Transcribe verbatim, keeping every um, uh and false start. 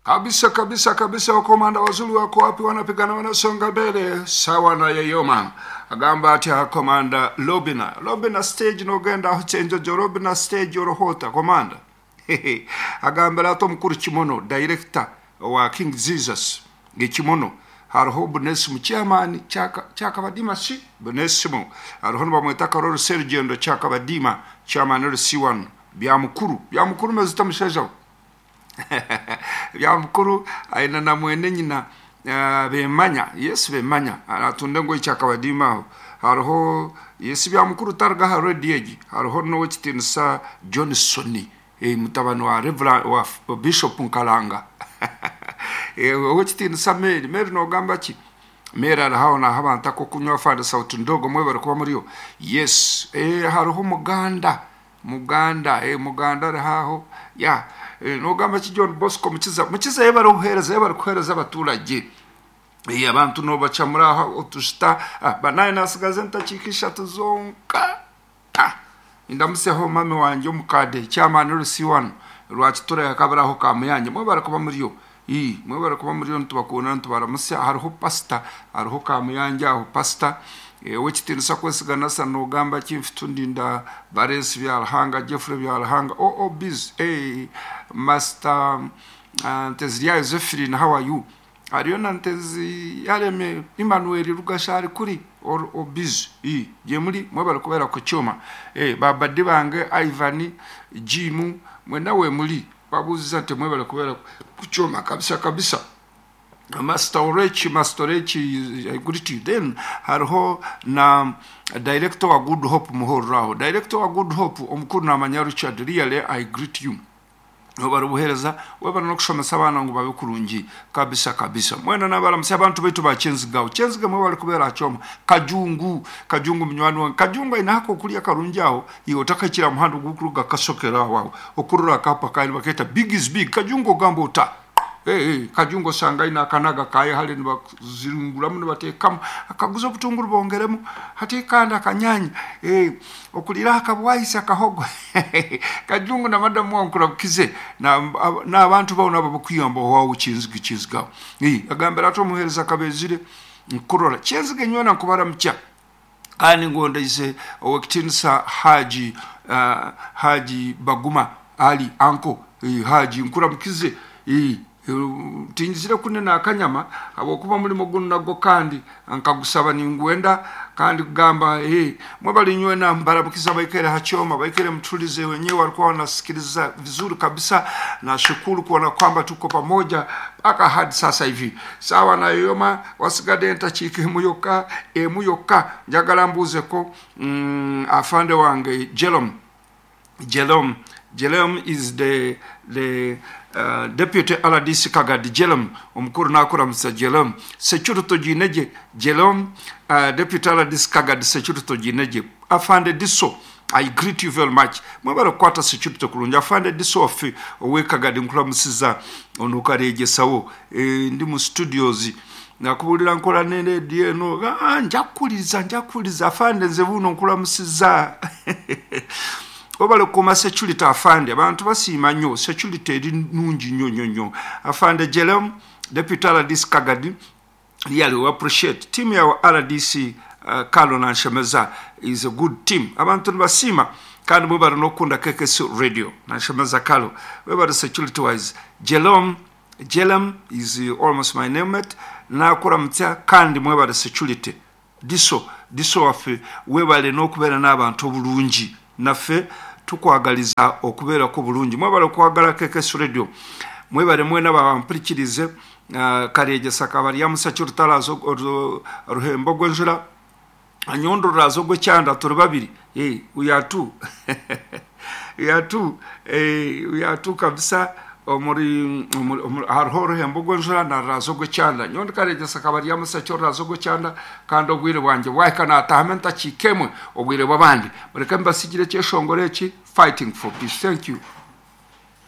Kabisa kabisa kabisa, wakomanda wazuri wako wapi? Wanapigana wanasonga mbele sawa na Yeyoma. Agamba ati komanda Lobina. Lobina stage no genda chenjo jo Lobina stage orohota komanda. Agamba lato mukuru Kimono director wa King Jesus Gekimono. Haroho Bunesimu chairman chaka chaka badima si Bunesimu. Haroho bamweta Karol Sergio ndo chaka badima chairman C one bya mukuru bya mukuru mezita mushaje. Ya mukuru aina na mwene nyina uh, bemanya yes bemanya atunde ngo ichaka badima haroho yes bya mukuru targa haro dieji haroho no chitinsa Johnson e mutabano wa Reverend wa Bishop Nkalanga e wochitinsa meri meri no gamba chi mera hao na haba ntako kunywa fada sauti ndogo mwe bari kuba muriyo yes e haroho muganda muganda e muganda raho ya e, no gamba chi John Bosco mukiza mukiza yebara uhereza yebara kuhereza abaturage e abantu no bacamura aho utushita ah, banaye nasigaze ntachikisha tuzonka ta indamuseho mami wanje umukade cyamana C one rwakitura yakabaraho kamuyanye mwe bara kuba muriyo i mwe bara kuba muriyo ntubakona ntubaramuse hariho pasta hariho kamuyanje aho pasta e wechitinsa kwesigana sano gamba kimfitundinda baresi byalhanga Jeffrey byalhanga o o biz eh master Ntezia Josephine, how are you? Ariona Ntezi yareme Emmanuel Rugashari kuri or o biz i jemuri mwebara kubera ku cyoma eh baba dibange Ivani Jimu mwena we muri babuza nte mwebara kubera ku cyoma kabisa kabisa. Master Orechi, Master Orechi, I greet you. Then, hariho na director wa Good Hope muhorraho. Director wa Good Hope, omukuru na Manyaru Chad, really, I greet you. Obaru buhereza, webara no kushomesa abana ngo babikurungi kabisa kabisa. Mwena nabara mse abantu betu ba Chenzigao. Chenzigao mwebara kubera achoma. Kajungu, kajungu mnywani wa. Kajungu inako kulia karunjao, iyo takachira muhandu gukuruga kasokera wao. Okurura kapa kaili baketa big is big. Kajungu gambo uta. Eh hey, kajungo sanga ina kanaga kaye hali niba zirungura mu batekamo akaguzo butunguru bongeremo hatekanda kanyanya eh okulira akabwaisa kahogo kajungo na madamu wankura kize na na abantu bauna babukuyamba wa ukinzigi kizga eh agambira to muhereza kabezire nkurora cyenzige nyona nkubara mcya ani ngonda ise owakitinsa haji uh, haji baguma ali anko eh haji nkura mkize eh tinjira kunena akanyama abokuba muri muguno nago kandi ankagusaba ningwenda kandi kugamba eh mwebali nywe na mbarabukiza baikere hachoma baikere mtulize wenyewe walikuwa wanasikiliza vizuri kabisa na shukuru kuona kwamba tuko pamoja mpaka hadi sasa hivi sawa na Yeyoma wasigade ntachike muyoka e muyoka njagala mbuze ko mm, afande wange Jelom Jelom Jelom is the the uh, deputy Aladisi Kagadi Jelom omukuru nakora msa Jelom security jineje Jelom uh, deputy Aladisi Kagadi security jineje afande diso I greet you very much mwabara kwata security kulunja afande diso ofi owe Kagadi nkura musiza onukareje sawo e, ndi mu studios nakubulira nkola nene die no ah, njakuliza njakuliza afande nze buno nkura musiza obale kuma security afande abantu basima nyo security eri nungi nyo nyo nyo afande Jelom deputy Aladisi Kagadi really we appreciate team ya Aladisi uh, Kalo na Nshemeza is a good team abantu basima kandi mubara no kunda K K C radio na Nshemeza Kalo we bari security wise Jelom Jelom is uh, almost my name mate na kora mtya kandi mwebara security diso diso afi we bali no kubera n'abantu bulungi nafe tukwagaliza okubera ko bulungi mwebale kwagala K K C radio mwebale mwena bamplikirize uh, kareje sakabari ya musachuru talazo ruhembo gwenjura anyondo razo go cyanda turi babiri eh uyatu uyatu eh uyatu kabisa omuri harhoro hembo gwenjura na razo go cyanda nyondo kareje sakabari ya musachuru razo go cyanda kando gwire wanje waikana atamenta chikemwe obwire babandi bareka mbasigire cyeshongoreki fighting for peace. Thank you.